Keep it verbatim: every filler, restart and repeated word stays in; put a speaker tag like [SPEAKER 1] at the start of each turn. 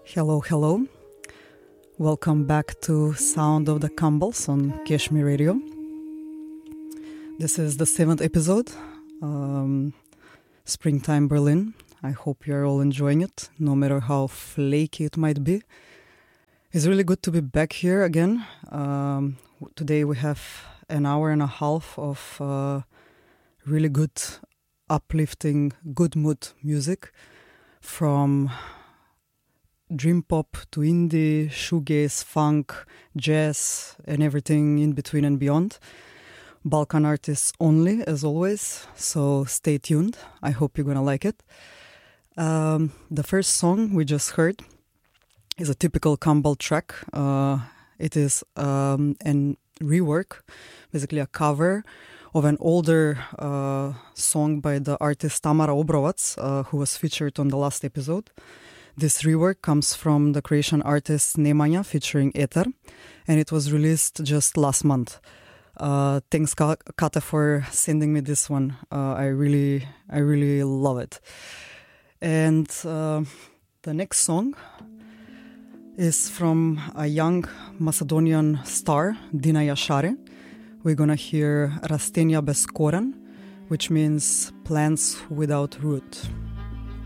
[SPEAKER 1] Hello, hello. Welcome back to Sound of the Campbells on Kashmir Radio. This is the seventh episode, um, Springtime Berlin. I hope you're all enjoying it, no matter how flaky it might be. It's really good to be back here again. Um, today we have an hour and a half of uh, really good, uplifting, good mood music from dream pop to indie, shoegaze, funk, jazz, and everything in between and beyond. Balkan artists only, as always, so stay tuned. I hope you're gonna like it. Um, the first song we just heard is a typical Campbell track. Uh, it is um, a rework, basically a cover of an older uh, song by the artist Tamara Obrovac, uh, who was featured on the last episode. This rework comes from the Croatian artist Nemanja featuring Ether, and it was released just last month. Uh, thanks, Kata, for sending me this one. Uh, I really, I really love it. And uh, the next song is from a young Macedonian star, Dina Yashare. We're gonna hear Rastenia bez koren, which means plants without root.